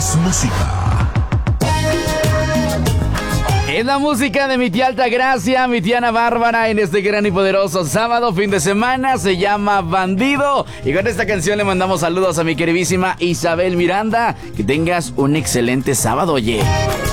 Más música. Es la música de mi tía Altagracia, mi tía Ana Bárbara, en este gran y poderoso sábado, fin de semana. Se llama Bandido. Y con esta canción le mandamos saludos a mi queridísima Isabel Miranda. Que tengas un excelente sábado, oye.